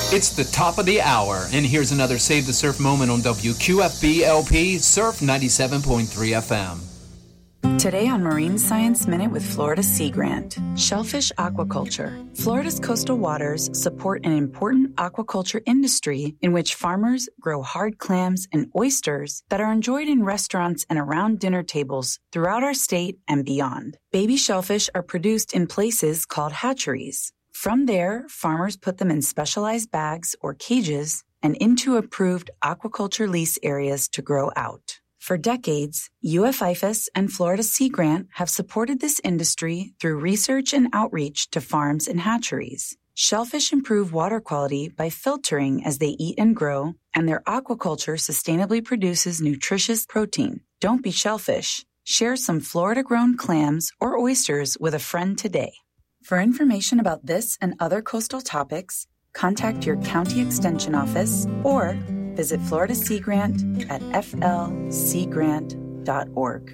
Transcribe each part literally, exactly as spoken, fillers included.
It's the top of the hour, and here's another Save the Surf moment on W Q F B L P Surf ninety-seven point three F M. Today on Marine Science Minute with Florida Sea Grant, shellfish aquaculture. Florida's coastal waters support an important aquaculture industry in which farmers grow hard clams and oysters that are enjoyed in restaurants and around dinner tables throughout our state and beyond. Baby shellfish are produced in places called hatcheries. From there, farmers put them in specialized bags or cages and into approved aquaculture lease areas to grow out. For decades, U F I F A S and Florida Sea Grant have supported this industry through research and outreach to farms and hatcheries. Shellfish improve water quality by filtering as they eat and grow, and their aquaculture sustainably produces nutritious protein. Don't be shellfish. Share some Florida-grown clams or oysters with a friend today. For information about this and other coastal topics, contact your county extension office or visit Florida Sea Grant at f l sea grant dot org.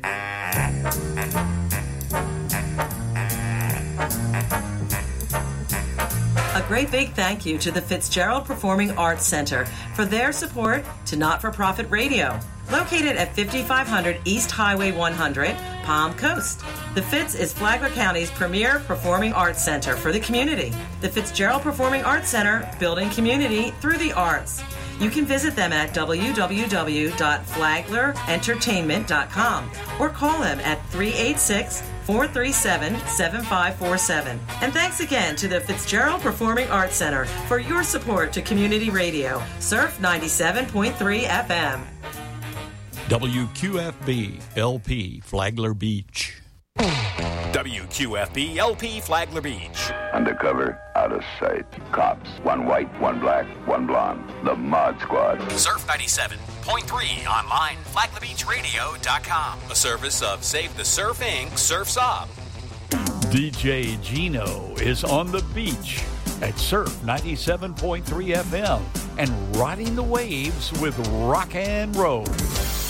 A great big thank you to the Fitzgerald Performing Arts Center for their support to Not-for-Profit Radio, located at fifty-five hundred East Highway one hundred, Palm Coast. The Fitz is Flagler County's premier performing arts center for the community. The Fitzgerald Performing Arts Center, building community through the arts. You can visit them at w w w dot flagler entertainment dot com or call them at three eight six, four three seven, seven five four seven. And thanks again to the Fitzgerald Performing Arts Center for your support to community radio, Surf ninety-seven point three F M. W Q F B L P Flagler Beach. W Q F B L P Flagler Beach. Undercover, out of sight. Cops, one white, one black, one blonde. The Mod Squad. Surf ninety-seven point three online, flagler beach radio dot com. A service of Save the Surf Incorporated. Surf's Up. D J Gino is on the beach at Surf ninety-seven point three F M and riding the waves with rock and roll.